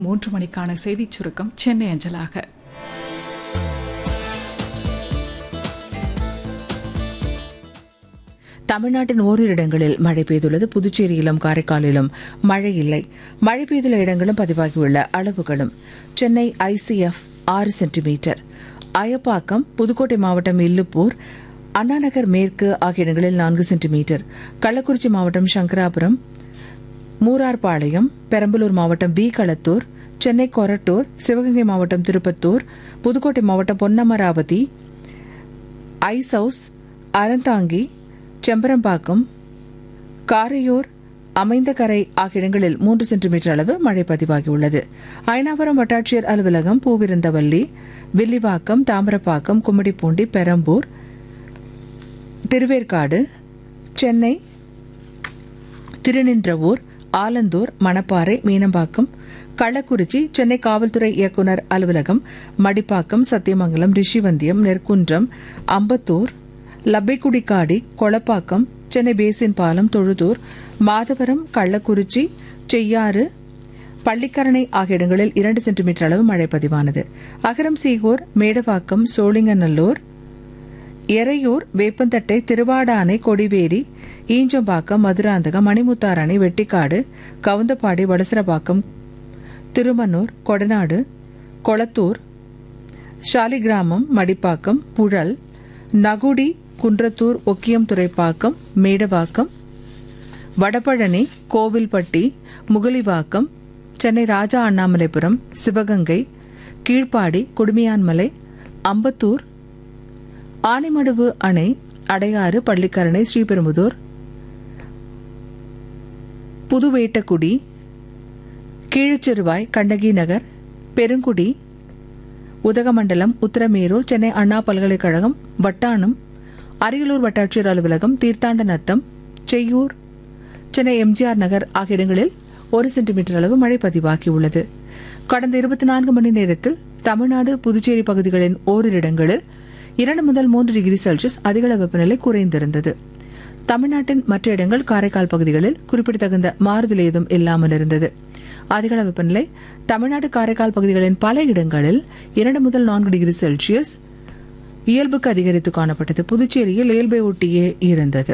3 மணிக்கான செய்திச் சுருக்கம் சென்னை அஞ்சலாக. தமிழ்நாட்டின் ஓரிரு இடங்களில் மழை பெய்துள்ளது. புதுச்சேரியிலும் காரைக்காலிலும் மழை இல்லை. மழை பெய்துள்ள இடங்களும் பதிவாகியுள்ள அளவுகளும்: சென்னை ஐசிஎஃப் 6 சென்டிமீட்டர், அயப்பாக்கம், புதுக்கோட்டை மாவட்டம் இல்லுப்பூர், அண்ணாநகர் மேற்கு ஆகிய இடங்களில் 4 சென்டிமீட்டர், கள்ளக்குறிச்சி மாவட்டம் சங்கராபுரம், மூரார்பாளையம், பெரம்பலூர் மாவட்டம் வி களத்தூர், சென்னை கொரட்டூர், சிவகங்கை மாவட்டம் திருப்பத்தூர், புதுக்கோட்டை மாவட்டம் பொன்னமராவதி, ஐஸ் ஹவுஸ், அறந்தாங்கி, செம்பரம்பாக்கம், காரையூர், அமைந்தகரை ஆகிய இடங்களில் 3 சென்டிமீட்டர் அளவு மழை பதிவாகியுள்ளது. அயனாபுரம் வட்டாட்சியர் அலுவலகம், பூவிருந்தவல்லி, வில்லிவாக்கம், தாமிரப்பாக்கம், கும்மிடிப்பூண்டி, பெரம்பூர், திருவேற்காடு, சென்னை திருநின்றவூர், ஆலந்தூர், மணப்பாறை, மீனம்பாக்கம், கள்ளக்குறிச்சி, சென்னை காவல்துறை இயக்குநர் அலுவலகம், மடிப்பாக்கம், சத்தியமங்கலம், ரிஷிவந்தியம், நெற்குன்றம், அம்பத்தூர், லப்பைக்குடிக்காடி, கொளப்பாக்கம், சென்னை பேசின் பாலம், தொழுதூர், மாதவரம், கள்ளக்குறிச்சி, செய்யாறு, பள்ளிக்கரணை ஆகிய இடங்களில் 2 சென்டிமீட்டர் அளவு மழை பதிவானது. அகரம் சீகூர், மேடவாக்கம், சோழிங்கநல்லூர், எறையூர், வேப்பந்தட்டை, திருவாடானை, கொடிவேரி, ஈஞ்சம்பாக்கம், மதுராந்தகம், மணிமுத்தாரணை, வெட்டிக்காடு, கவுந்தப்பாடி, வடசரபாக்கம், திருமன்னூர், கொடநாடு, கொளத்தூர், ஷாலிகிராமம், மடிப்பாக்கம், புழல், நகுடி, குன்றத்தூர், ஒக்கியம் துறைப்பாக்கம், மேடவாக்கம், வடபழனி, கோவில்பட்டி, முகலிவாக்கம், சென்னை ராஜா அண்ணாமலைபுரம், சிவகங்கை, கீழ்ப்பாடி, குடுமியான்மலை, அம்பத்தூர், ஆனைமடுவு அணை, அடையாறு, பள்ளிக்கரணை, ஸ்ரீபெரும்புதூர், புதுவேட்டக்குடி, கீழச்சிறுவாய், கண்ணகி நகர், பெருங்குடி, உதகமண்டலம், உத்தரமேரூர், சென்னை அண்ணா பல்கலைக்கழகம், வட்டானம், அரியலூர் வட்டாட்சியர் அலுவலகம், தீர்த்தாண்டநத்தம், செய்யூர், சென்னை எம்ஜிஆர் நகர் ஆகிய இடங்களில் 1 சென்டிமீட்டர் அளவு மழை பதிவாகியுள்ளது. கடந்த 24 மணி நேரத்தில் தமிழ்நாடு, புதுச்சேரி பகுதிகளின் ஓரிரு இடங்களில் 2 முதல் 3 டிகிரி செல்சியஸ் அதிகள வெப்பநிலை குறைந்திருந்தது. தமிழ்நாட்டின் மற்ற இடங்கள், காரைக்கால் பகுதிகளில் குறிப்பிடத்தகுந்த மாறுதல் ஏதும் இல்லாமல் இருந்தது. அதிகள வெப்பநிலை தமிழ்நாடு, காரைக்கால் பகுதிகளின் பல இடங்களில் 2 முதல் 4 டிகிரி செல்சியஸ் இயல்புக்கு அதிகரித்து காணப்பட்டது. புதுச்சேரியில் இயல்பை ஒட்டியே இருந்தது.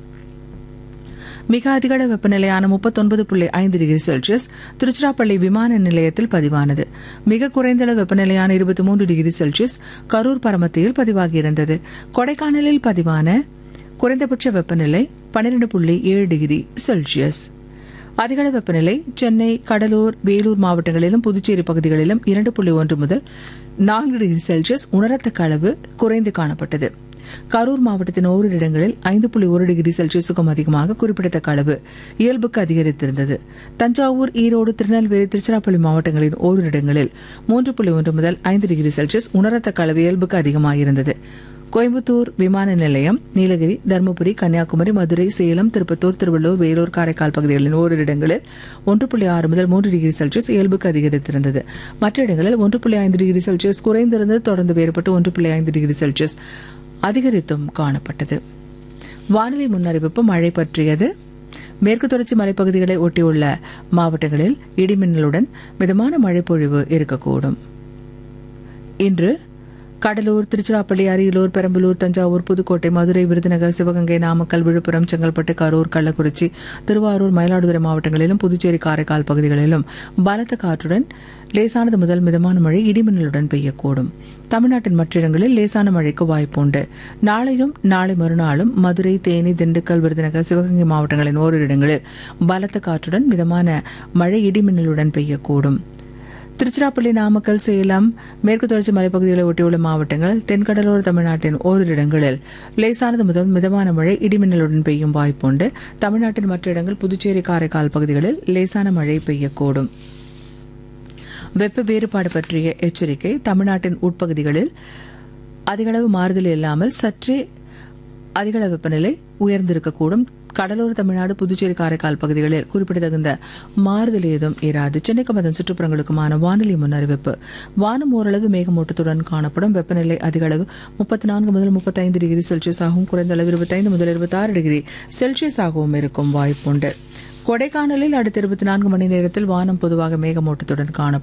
மிக அதிகள வெப்பநிலையான 39.5 டிகிரி செல்சியஸ் திருச்சிராப்பள்ளி விமான நிலையத்தில் பதிவானது. மிக குறைந்த வெப்பநிலையான 23 டிகிரி செல்சியஸ் கரூர் பரமத்தியில் பதிவாகியிருந்தது. கொடைக்கானலில் பதிவான குறைந்தபட்ச வெப்பநிலை 12.7 டிகிரி செல்சியஸ். அதிகள வெப்பநிலை சென்னை, கடலூர், வேலூர் மாவட்டங்களிலும் புதுச்சேரி பகுதிகளிலும் 2.1 முதல் 4 டிகிரி செல்சியஸ் உணரத்தக்க அளவு குறைந்து காணப்பட்டது. கரூர் மாவட்டத்தின் ஓரிரு இடங்களில் 5.1 டிகிரி செல்சியஸுக்கும் அதிகமாக குறிப்பிடத்தக்க அளவு இயல்புக்கு அதிகரித்திருந்தது. தஞ்சாவூர், ஈரோடு, திருநெல்வேலி, திருச்சிராப்பள்ளி மாவட்டங்களின் ஓரிரு இடங்களில் 3.1 முதல் 5 டிகிரி செல்சியஸ் உணரத்தக்க அளவு இயல்புக்கு அதிகமாயிருந்தது. கோயம்புத்தூர் விமான நிலையம், நீலகிரி, தருமபுரி, கன்னியாகுமரி, மதுரை, சேலம், திருப்பத்தூர், திருவள்ளூர், வேலூர், காரைக்கால் பகுதிகளின் ஓரிரு இடங்களில் 1.6 முதல் 3 டிகிரி செல்சியஸ் இயல்புக்கு அதிகரித்திருந்தது. மற்ற இடங்களில் 1.5 டிகிரி செல்சியஸ் குறைந்திருந்தது. தொடர்ந்து வேறுபட்டு 1.5 டிகிரி செல்சியஸ் அதிகரித்தும் காணப்பட்டது. வானிலை முன்னறிவிப்பு மழை பற்றியது. மேற்கு தொடர்ச்சி மலைப்பகுதிகளை ஒட்டியுள்ள மாவட்டங்களில் இடிமின்னலுடன் மிதமான மழைப்பொழிவு இருக்கக்கூடும். இன்று கடலூர், திருச்சிராப்பள்ளி, அரியலூர், பெரம்பலூர், தஞ்சாவூர், புதுக்கோட்டை, மதுரை, விருதுநகர், சிவகங்கை, நாமக்கல், விழுப்புரம், செங்கல்பட்டு, கரூர், கள்ளக்குறிச்சி, திருவாரூர், மயிலாடுதுறை மாவட்டங்களிலும் புதுச்சேரி, காரைக்கால் பகுதிகளிலும் பலத்த காற்றுடன் லேசானது முதல் மிதமான மழை இடிமின்னலுடன் பெய்யக்கூடும். தமிழ்நாட்டின் மற்ற இடங்களில் லேசான மழைக்கு வாய்ப்புண்டு. நாளையும் நாளை மறுநாளும் மதுரை, தேனி, திண்டுக்கல், விருதுநகர், சிவகங்கை மாவட்டங்களின் ஓரிரு இடங்களில் பலத்த காற்றுடன் மிதமான மழை இடிமின்னலுடன் பெய்யக்கூடும். திருச்சிராப்பள்ளி, நாமக்கல், சேலம், மேற்கு தொடர்ச்சி மலைப்பகுதிகளை ஒட்டியுள்ள மாவட்டங்கள், தென்கடலோர தமிழ்நாட்டின் ஓரிரு இடங்களில் லேசானது முதல் மிதமான மழை இடிமின்னலுடன் பெய்யும் வாய்ப்புண்டு. தமிழ்நாட்டின் மற்ற இடங்கள், புதுச்சேரி, காரைக்கால் பகுதிகளில் லேசான மழை பெய்யக்கூடும். வெப்ப வேறுபாடு பற்றிய எச்சரிக்கை. தமிழ்நாட்டின் உட்பகுதிகளில் அதிகளவு மாறுதல் இல்லாமல் சற்றே அதிகள வெப்பநிலை உயர்ந்திருக்கக்கூடும். கடலோர தமிழ்நாடு, புதுச்சேரி, காரைக்கால் பகுதிகளில் குறிப்பிடத்தகுந்த மாறுதல் ஏதும் இராது. சென்னைக்கும் அதன் சுற்றுப்புறங்களுக்குமான வானிலை முன்னறிவிப்பு. வானம் ஓரளவு மேகமூட்டத்துடன் காணப்படும். வெப்பநிலை அதிகளவு 34 முதல் 35 டிகிரி செல்சியஸ் ஆகவும், குறைந்த அளவு 25 முதல் 26 டிகிரி செல்சியஸ் ஆகவும் இருக்கும் வாய்ப்புண்டு. கொடைக்கானலில் அடுத்த 24 மணி நேரத்தில் வானம் பொதுவாக மேகமூட்டத்துடன் காணப்படும்.